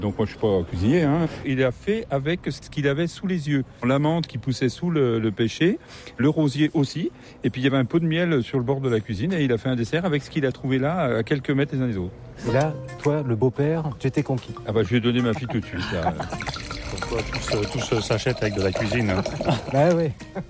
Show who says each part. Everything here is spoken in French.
Speaker 1: Donc moi je suis pas cuisinier, hein. Il a fait avec ce qu'il avait sous les yeux. La menthe qui poussait sous le pêcher, le rosier aussi, et puis il y avait un pot de miel sur le bord de la cuisine et il a fait un dessert avec ce qu'il a trouvé là à quelques mètres les uns des autres.
Speaker 2: Et là, toi, le beau-père, tu étais conquis.
Speaker 1: Ah bah je lui ai donné ma fille tout de suite. Là.
Speaker 3: Pourquoi tous s'achètent avec de la cuisine, hein.
Speaker 2: Bah oui.